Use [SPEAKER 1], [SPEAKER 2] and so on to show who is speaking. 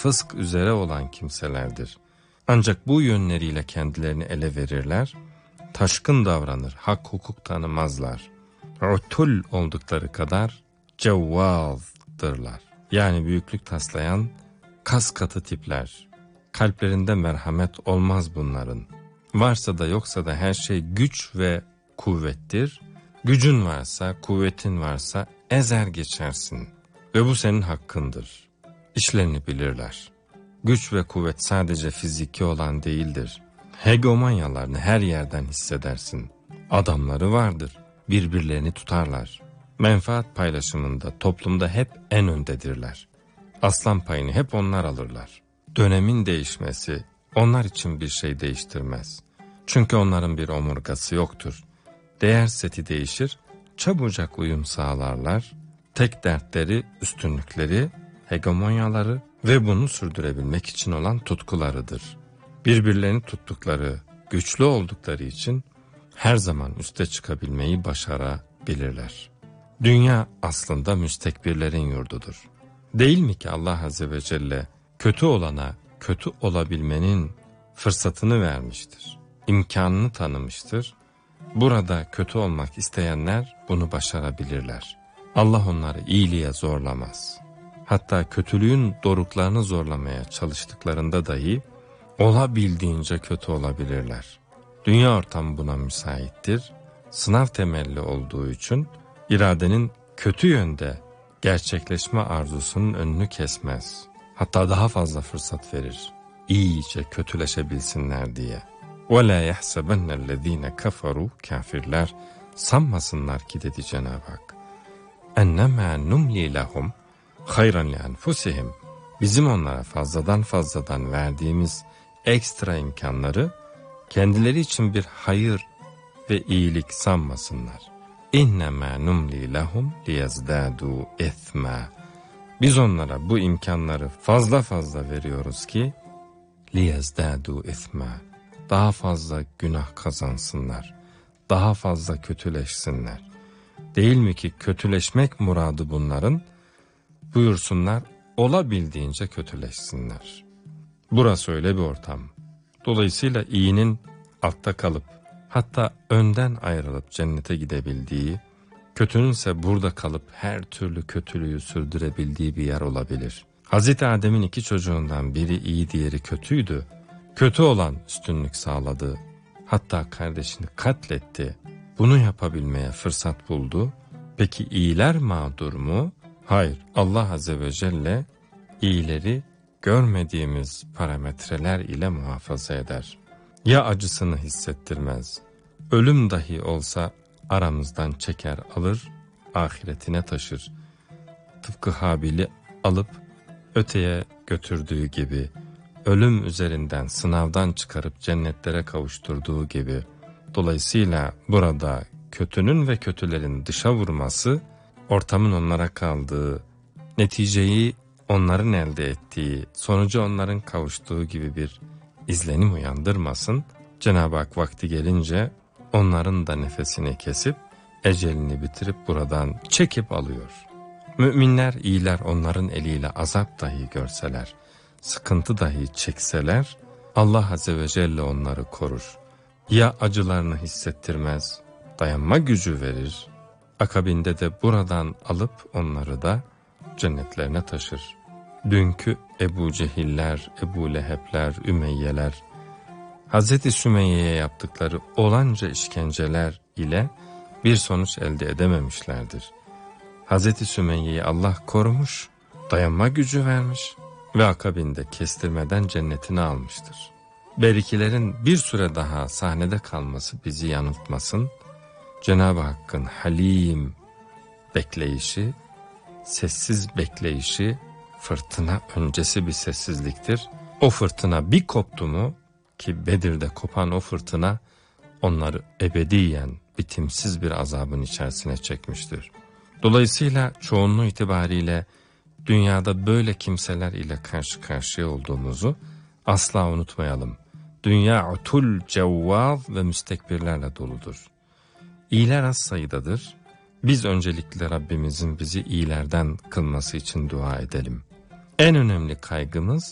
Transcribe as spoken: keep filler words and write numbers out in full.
[SPEAKER 1] fısk üzere olan kimselerdir. Ancak bu yönleriyle kendilerini ele verirler, taşkın davranır, hak hukuk tanımazlar. Utul oldukları kadar cevvazdırlar. Yani büyüklük taslayan kas katı tipler. Kalplerinde merhamet olmaz bunların. Varsa da yoksa da her şey güç ve kuvvettir. Gücün varsa, kuvvetin varsa ezer geçersin. Ve bu senin hakkındır. İşlerini bilirler. Güç ve kuvvet sadece fiziki olan değildir. Hegemonyalarını her yerden hissedersin. Adamları vardır. Birbirlerini tutarlar. Menfaat paylaşımında toplumda hep en öndedirler. Aslan payını hep onlar alırlar. Dönemin değişmesi onlar için bir şey değiştirmez. Çünkü onların bir omurgası yoktur. Değer seti değişir, çabucak uyum sağlarlar. Tek dertleri, üstünlükleri, hegemonyaları ve bunu sürdürebilmek için olan tutkularıdır. Birbirlerini tuttukları, güçlü oldukları için her zaman üste çıkabilmeyi başarabilirler. Dünya aslında müstekbirlerin yurdudur. Değil mi ki Allah Azze ve Celle kötü olana kötü olabilmenin fırsatını vermiştir, imkanını tanımıştır. Burada kötü olmak isteyenler bunu başarabilirler. Allah onları iyiliğe zorlamaz. Hatta kötülüğün doruklarını zorlamaya çalıştıklarında dahi olabildiğince kötü olabilirler. Dünya ortamı buna müsaittir. Sınav temelli olduğu için iradenin kötü yönde gerçekleşme arzusunun önünü kesmez. Hatta daha fazla fırsat verir. İyice kötüleşebilsinler diye. وَلَا يَحْسَبَنَّ الَّذ۪ينَ كَفَرُوا Kafirler sanmasınlar ki dedi Cenab-ı Hak. اَنَّمَا نُمْلِي لَهُمْ خَيْرًا لِأَنْفُسِهِمْ Bizim onlara fazladan fazladan verdiğimiz ekstra imkanları kendileri için bir hayır ve iyilik sanmasınlar. اِنَّمَا نُمْلِي لَهُمْ لِيَزْدَادُوا اِثْمًا Biz onlara bu imkanları fazla fazla veriyoruz ki لِيَزْدَادُوا اِثْمًا Daha fazla günah kazansınlar, daha fazla kötüleşsinler. Değil mi ki kötüleşmek muradı bunların? Buyursunlar olabildiğince kötüleşsinler. Burası öyle bir ortam. Dolayısıyla iyinin altta kalıp hatta önden ayrılıp cennete gidebildiği, kötünün ise burada kalıp her türlü kötülüğü sürdürebildiği bir yer olabilir. Hazreti Adem'in iki çocuğundan biri iyi, diğeri kötüydü. Kötü olan üstünlük sağladı. Hatta kardeşini katletti. Bunu yapabilmeye fırsat buldu. Peki iyiler mağdur mu? Hayır. Allah Azze ve Celle iyileri görmediğimiz parametreler ile muhafaza eder. Ya acısını hissettirmez, ölüm dahi olsa aramızdan çeker alır, ahiretine taşır. Tıpkı Habil'i alıp öteye götürdüğü gibi, ölüm üzerinden sınavdan çıkarıp cennetlere kavuşturduğu gibi. Dolayısıyla burada kötünün ve kötülerin dışa vurması, ortamın onlara kaldığı, neticeyi onların elde ettiği, sonucu onların kavuştuğu gibi bir izlenim uyandırmasın. Cenab-ı Hak vakti gelince onların da nefesini kesip, ecelini bitirip buradan çekip alıyor. Müminler, iyiler onların eliyle azap dahi görseler, sıkıntı dahi çekseler, Allah Azze ve Celle onları korur. Ya acılarını hissettirmez, dayanma gücü verir, akabinde de buradan alıp onları da cennetlerine taşır. Dünkü Ebu Cehiller, Ebu Lehebler, Ümeyyeler, Hazreti Sümeyye'ye yaptıkları olanca işkenceler ile bir sonuç elde edememişlerdir. Hazreti Sümeyye'yi Allah korumuş, dayanma gücü vermiş ve akabinde kestirmeden cennetine almıştır. Berikilerin bir süre daha sahnede kalması bizi yanıltmasın. Cenab-ı Hakk'ın halim bekleyişi, sessiz bekleyişi, fırtına öncesi bir sessizliktir. O fırtına bir koptu mu, ki Bedir'de kopan o fırtına onları ebediyen bitimsiz bir azabın içerisine çekmiştir. Dolayısıyla çoğunluğu itibariyle dünyada böyle kimseler ile karşı karşıya olduğumuzu asla unutmayalım. Dünya utul cevvav ve müstekbirlerle doludur. İyiler az sayıdadır. Biz öncelikle Rabbimizin bizi iyilerden kılması için dua edelim. En önemli kaygımız